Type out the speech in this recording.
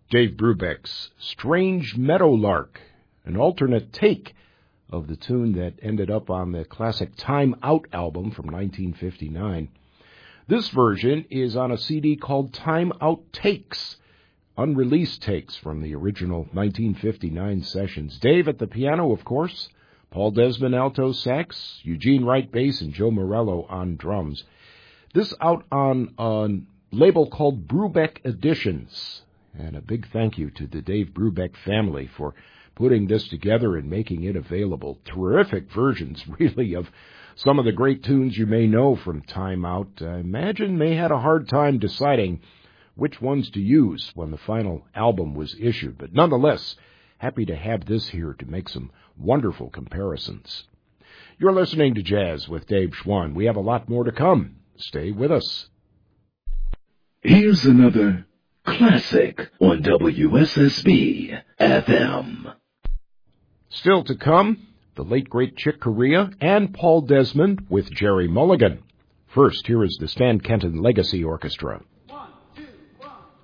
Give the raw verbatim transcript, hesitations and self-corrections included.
Dave Brubeck's Strange Meadowlark, an alternate take of the tune that ended up on the classic Time Out album from nineteen fifty-nine. This version is on a C D called Time Out Takes, unreleased takes from the original nineteen fifty-nine sessions. Dave at the piano, of course, Paul Desmond alto sax, Eugene Wright bass, and Joe Morello on drums. This out on a label called Brubeck Editions. And a big thank you to the Dave Brubeck family for putting this together and making it available. Terrific versions, really, of some of the great tunes you may know from Time Out. I imagine they had a hard time deciding which ones to use when the final album was issued. But nonetheless, happy to have this here to make some wonderful comparisons. You're listening to Jazz with Dave Schwann. We have a lot more to come. Stay with us. Here's another classic on W S S B F M. Still to come, the late great Chick Corea and Paul Desmond with Jerry Mulligan. First, here is the Stan Kenton Legacy Orchestra.